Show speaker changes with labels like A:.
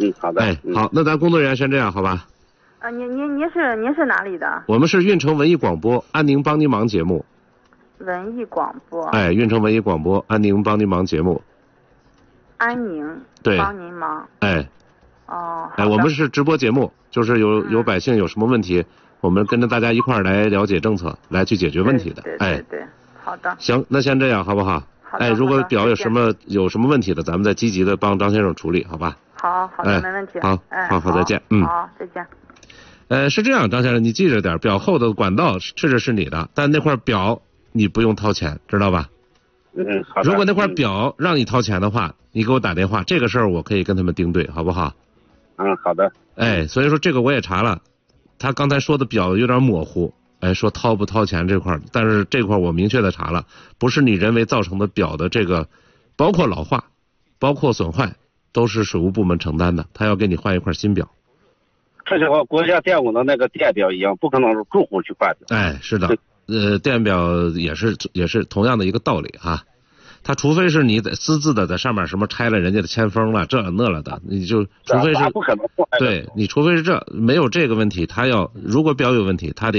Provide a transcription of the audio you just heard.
A: 好的。
B: 好，那咱工作人员先这样，好吧？
C: 您是哪里的？
B: 我们是运城文艺广播安宁帮您忙节目。
C: 文艺广播。
B: 运城文艺广播安宁帮您忙节目。
C: 安宁。
B: 对。
C: 帮您忙。
B: 我们是直播节目，就是有百姓有什么问题，我们跟着大家一块儿来了解政策，来去解决问题的。
C: 对，好的。
B: 行，那先这样，好不好？如果表有什么问题的，咱们再积极的帮张先生处理，好吧？
C: 好的，没问题。
B: 好，再见。
C: 好，再见。
B: 是这样，张先生，你记着点，表后的管道是你的，但那块表你不用掏钱，知道吧？
A: 好的。
B: 如果那块表让你掏钱的话，你给我打电话，这个事儿我可以跟他们盯对，好不好？
A: 好的。
B: 所以说这个我也查了，他刚才说的表有点模糊，说掏不掏钱这块，但是这块我明确的查了，不是你人为造成的表的这个，包括老化，包括损坏，都是水务部门承担的，他要给你换一块新表。
A: 这就和国家电工的那个电表一样，不可能是住户去换的。
B: 是的，电表也是同样的一个道理哈。他除非是你私自的在上面什么拆了人家的铅封了这了那了的，你就除非是
A: 不可能。
B: 对，你除非是没有这个问题，如果表有问题，他得